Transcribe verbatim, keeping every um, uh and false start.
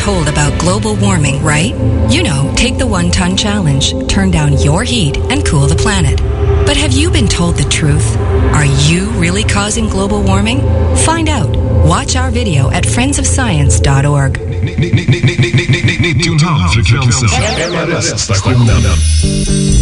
told about global warming, right? You know, take the one-ton challenge, turn down your heat, and cool the planet. But have you been told the truth? Are you really causing global warming? Find out. Watch our video at friends of science dot org. nitton frekvensen.